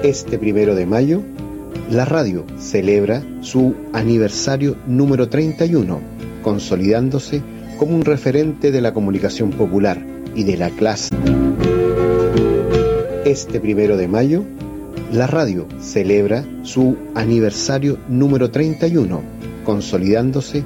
Este 1 de mayo, la radio celebra su aniversario número 31, consolidándose como un referente de la comunicación popular y de la clase. Este 1 de mayo, la radio celebra su aniversario número 31, consolidándose